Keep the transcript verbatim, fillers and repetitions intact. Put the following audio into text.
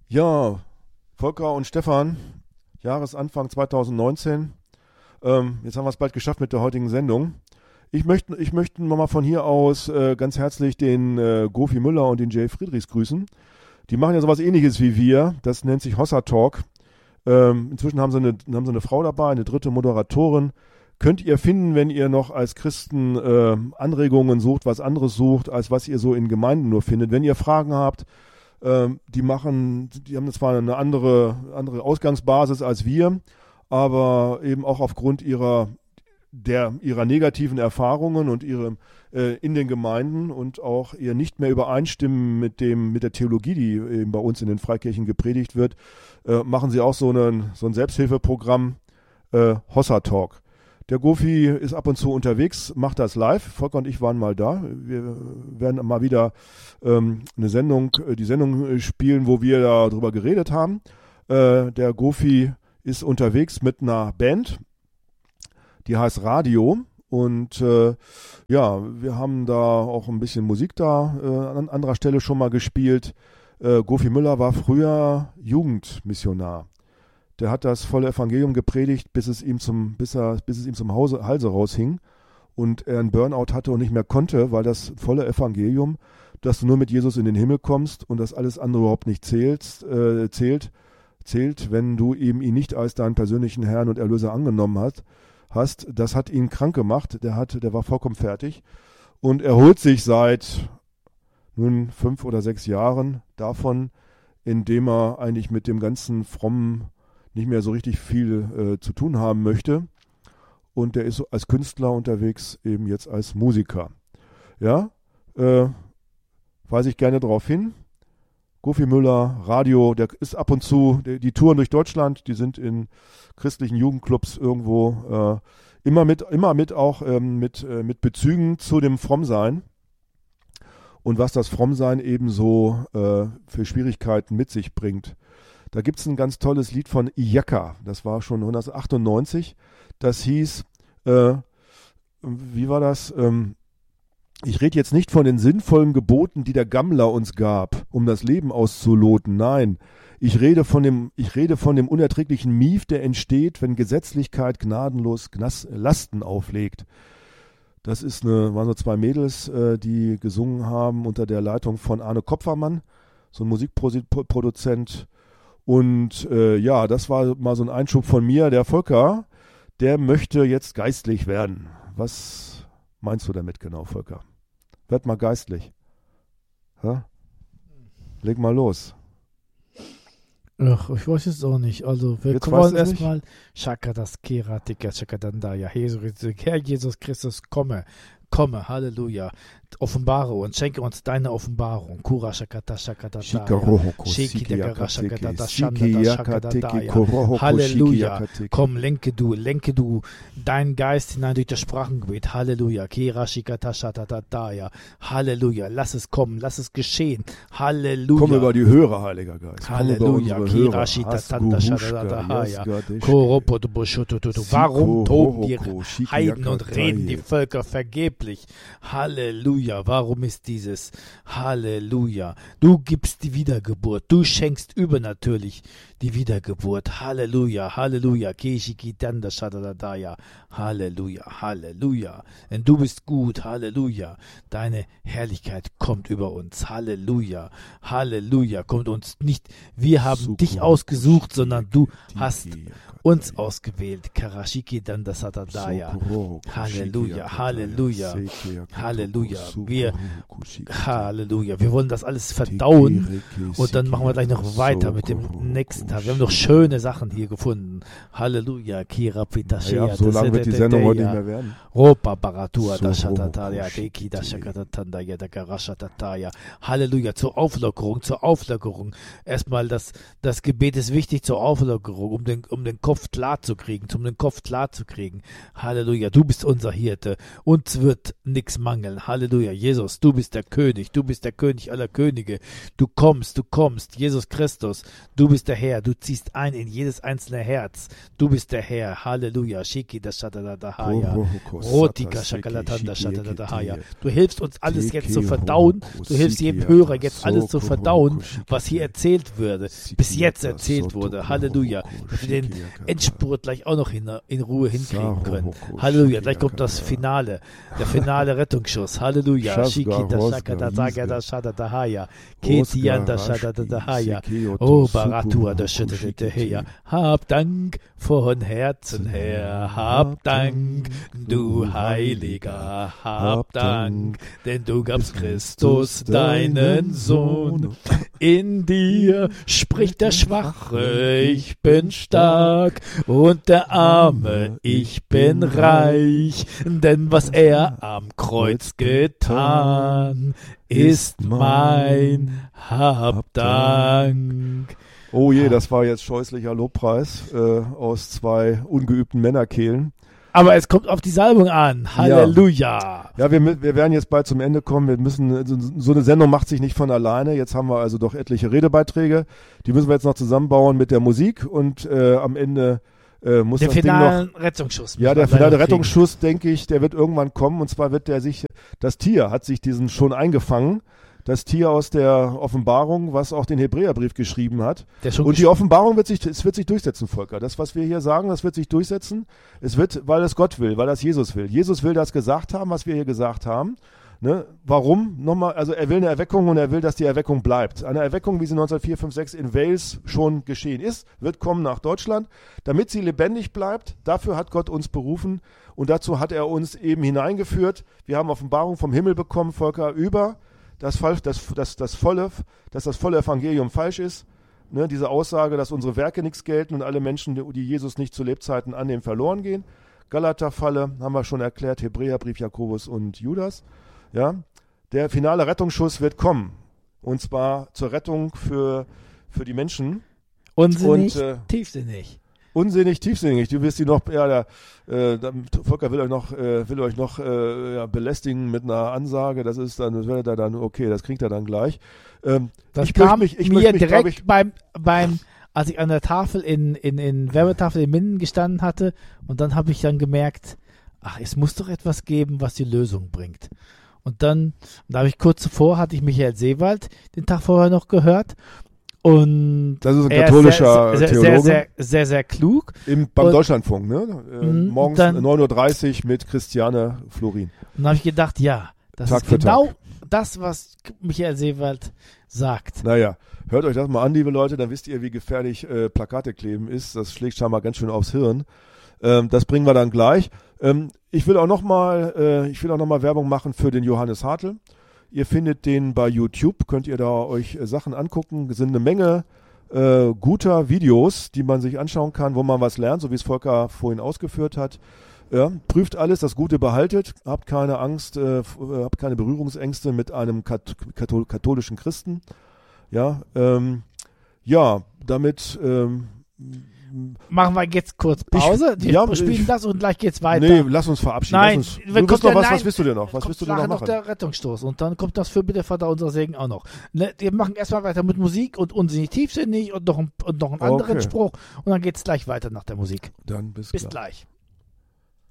Ja, Volker und Stefan, Jahresanfang zwanzig neunzehn. Ähm, jetzt haben wir es bald geschafft mit der heutigen Sendung. Ich möchte, ich möchte nochmal von hier aus äh, ganz herzlich den äh, Gofi Müller und den Jay Friedrichs grüßen. Die machen ja sowas Ähnliches wie wir. Das nennt sich Hossa Talk. Ähm, inzwischen haben sie, eine, haben sie eine Frau dabei, eine dritte Moderatorin. Könnt ihr finden, wenn ihr noch als Christen äh, Anregungen sucht, was anderes sucht, als was ihr so in Gemeinden nur findet. Wenn ihr Fragen habt, ähm, die machen, die haben zwar eine andere, andere Ausgangsbasis als wir, aber eben auch aufgrund ihrer der ihrer negativen Erfahrungen und ihre äh, in den Gemeinden und auch ihr nicht mehr übereinstimmen mit dem mit der Theologie, die eben bei uns in den Freikirchen gepredigt wird, äh, machen sie auch so einen so ein Selbsthilfeprogramm äh, Hossa Talk. Der Gofi ist ab und zu unterwegs, macht das live. Volker und ich waren mal da. Wir werden mal wieder ähm, eine Sendung, die Sendung spielen, wo wir darüber geredet haben. Äh, der Gofi ist unterwegs mit einer Band, die heißt Radio. Und äh, ja, wir haben da auch ein bisschen Musik da äh, an anderer Stelle schon mal gespielt. Äh, Gofi Müller war früher Jugendmissionar. Der hat das volle Evangelium gepredigt, bis es ihm zum, bis er, bis es ihm zum Hause, Halse raushing und er einen Burnout hatte und nicht mehr konnte, weil das volle Evangelium, dass du nur mit Jesus in den Himmel kommst und dass alles andere überhaupt nicht zählt, äh, zählt, zählt, wenn du eben ihn nicht als deinen persönlichen Herrn und Erlöser angenommen hast, hast, das hat ihn krank gemacht. Der hat, der war vollkommen fertig und erholt sich seit nun fünf oder sechs Jahren davon, indem er eigentlich mit dem ganzen frommen nicht mehr so richtig viel äh, zu tun haben möchte. Und der ist so als Künstler unterwegs, eben jetzt als Musiker. Ja, äh, weise ich gerne darauf hin. Gofi Müller, Radio, der ist ab und zu, die, die Touren durch Deutschland, die sind in christlichen Jugendclubs irgendwo äh, immer mit, immer mit auch ähm, mit, äh, mit Bezügen zu dem Frommsein. Und was das Frommsein eben so äh, für Schwierigkeiten mit sich bringt. Da gibt es ein ganz tolles Lied von Iyaka, das war schon neunzehnhundertachtundneunzig, das hieß, äh, wie war das, ähm, ich rede jetzt nicht von den sinnvollen Geboten, die der Gammler uns gab, um das Leben auszuloten, nein, ich rede von dem, ich rede von dem unerträglichen Mief, der entsteht, wenn Gesetzlichkeit gnadenlos Gnas- Lasten auflegt. Das ist eine, waren so zwei Mädels, äh, die gesungen haben unter der Leitung von Arne Kopfermann, so ein Musikproduzent. Und äh, ja, das war mal so ein Einschub von mir. Der Volker, der möchte jetzt geistlich werden. Was meinst du damit genau, Volker? Werd mal geistlich. Ha? Leg mal los. Ach, ich weiß es auch nicht. Also, wir Jetzt wollen weißt du's erstmal Shaka das Kera Tika Shakadanda. Ja, Herr Jesus Christus, komme, komme, Halleluja. Offenbare uns, schenke uns deine Offenbarung. Kura Shakata Shakata Shiki Dagara Shakata Shanda Shakata. Halleluja. Komm, lenke du, lenke du deinen Geist hinein durch das Sprachengebet. Halleluja. Kira Shikata Shakata. Halleluja. Lass es kommen, lass es geschehen. Halleluja. Komm über die Hörer, Heiliger Geist. Halleluja. Kira Shikata Shakata. Warum toben die Heiden und reden die Völker vergeblich? Halleluja. Warum ist dieses? Halleluja. Du gibst die Wiedergeburt. Du schenkst übernatürlich die Wiedergeburt. Halleluja. Halleluja. Halleluja. Halleluja. Denn du bist gut. Halleluja. Deine Herrlichkeit kommt über uns. Halleluja. Halleluja. Kommt uns nicht. Wir haben dich ausgesucht, sondern du hast uns ausgewählt. Karashiki Dandasatadaya. Halleluja. Halleluja. Halleluja. Wir, Halleluja. Wir wollen das alles verdauen und dann machen wir gleich noch weiter mit dem nächsten Tag. Wir haben noch schöne Sachen hier gefunden. Halleluja. Kira Pitashea. Ja, so lange wird die Sendung heute nicht mehr werden. Ropa Baratua Dashatataya Deki Dashakatatanda Yadagarashatataya. Halleluja. Zur Auflockerung, zur Auflockerung. Erstmal das, das Gebet ist wichtig zur Auflockerung, um den, um den Kopf klar zu kriegen, um den Kopf klar zu kriegen. Halleluja. Du bist unser Hirte. Uns wird wird nichts mangeln. Halleluja. Jesus, du bist der König, du bist der König aller Könige. Du kommst, du kommst. Jesus Christus, du bist der Herr. Du ziehst ein in jedes einzelne Herz. Du bist der Herr. Halleluja. Shiki da Shatadahaya. Rotika Shakalatanda Shatadahaya. Du hilfst uns alles jetzt zu verdauen. Du hilfst jedem Hörer jetzt alles zu verdauen, was hier erzählt würde, bis jetzt erzählt wurde. Halleluja. Dass wir den Endspurt gleich auch noch in, in Ruhe hinkriegen können. Halleluja. Gleich kommt das Finale. Der finale Rettungsschuss. Halleluja. Shikita Shakata Sagada Shadadahaya. Ketianda Shadadahaya. Oh, Baratua, das schüttete her. Hab Dank von Herzen her. Hab Dank, du Heiliger. Hab Dank, denn du gabst Christus deinen Sohn. In dir spricht der Schwache, ich bin stark, und der Arme, ich bin reich, denn was er am Kreuz getan, ist mein. Hab Dank. Oh je, das war jetzt scheußlicher Lobpreis äh, aus zwei ungeübten Männerkehlen. Aber es kommt auf die Salbung an. Halleluja. Ja, ja wir, wir werden jetzt bald zum Ende kommen. Wir müssen, so eine Sendung macht sich nicht von alleine. Jetzt haben wir also doch etliche Redebeiträge. Die müssen wir jetzt noch zusammenbauen mit der Musik und äh, am Ende äh, muss der das Ding noch... Der finale Rettungsschuss. Ja, der finale Rettungsschuss, denke ich, der wird irgendwann kommen. Und zwar wird der sich, das Tier hat sich diesen schon eingefangen. Das Tier aus der Offenbarung, was auch den Hebräerbrief geschrieben hat. Und die Offenbarung wird sich, es wird sich durchsetzen, Volker. Das, was wir hier sagen, das wird sich durchsetzen. Es wird, weil es Gott will, weil das Jesus will. Jesus will das gesagt haben, was wir hier gesagt haben. Ne? Warum? Nochmal, also er will eine Erweckung und er will, dass die Erweckung bleibt. Eine Erweckung, wie sie neunzehnhundertvier, fünf, sechs in Wales schon geschehen ist, wird kommen nach Deutschland, damit sie lebendig bleibt. Dafür hat Gott uns berufen und dazu hat er uns eben hineingeführt. Wir haben Offenbarung vom Himmel bekommen, Volker, über Das, das, das, das volle, dass das volle Evangelium falsch ist, ne, diese Aussage, dass unsere Werke nichts gelten und alle Menschen, die Jesus nicht zu Lebzeiten annehmen, verloren gehen. Galater-Falle haben wir schon erklärt, Hebräerbrief, Jakobus und Judas. Ja, der finale Rettungsschuss wird kommen und zwar zur Rettung für, für die Menschen. Unsinnig, und, äh, tiefsinnig. Unsinnig, tiefsinnig. Du wirst die noch, ja, der, äh, der Volker will euch noch, äh, will euch noch äh, ja, belästigen mit einer Ansage. Das ist dann, das werdet ihr dann, okay, das kriegt er dann gleich. Ähm, das ich kam mich, ich mir mich, direkt ich, beim, beim, als ich an der Tafel in, in, in Werbetafel in Minden gestanden hatte und dann habe ich dann gemerkt, ach, es muss doch etwas geben, was die Lösung bringt. Und dann, da habe ich kurz zuvor, hatte ich Michael Seewald den Tag vorher noch gehört. Und das ist ein katholischer sehr, sehr, Theologe. Sehr, sehr, sehr, sehr klug. Im, beim und, Deutschlandfunk, ne? Äh, morgens dann, neun Uhr dreißig mit Christiane Florin. Und dann habe ich gedacht, ja, das Tag ist genau Tag. das, was Michael Seewald sagt. Naja, hört euch das mal an, liebe Leute, dann wisst ihr, wie gefährlich äh, Plakate kleben ist. Das schlägt scheinbar ganz schön aufs Hirn. Ähm, das bringen wir dann gleich. Ähm, ich will auch nochmal äh, ich will auch noch mal Werbung machen für den Johannes Hartl. Ihr findet den bei YouTube, könnt ihr da euch äh, Sachen angucken. Es sind eine Menge äh, guter Videos, die man sich anschauen kann, wo man was lernt, so wie es Volker vorhin ausgeführt hat. Ja, prüft alles, das Gute behaltet, habt keine Angst, äh, habt keine Berührungsängste mit einem Kat- Kathol- katholischen Christen. Ja, ähm, ja, damit ähm, machen wir jetzt kurz Pause. Ich, wir ja, spielen ich, das und gleich geht's weiter. Nee, lass uns verabschieden. Nein, lass uns, du willst noch der, was, nein, was willst du denn noch? Was kommt willst du denn noch machen? noch der Rettungsstoß und dann kommt das für bitte Vater unser Segen auch noch. Ne, wir machen erstmal weiter mit Musik und unsinnig tiefsinnig und noch, ein, und noch einen anderen okay. Spruch und dann geht's gleich weiter nach der Musik. Dann bis, bis gleich. gleich.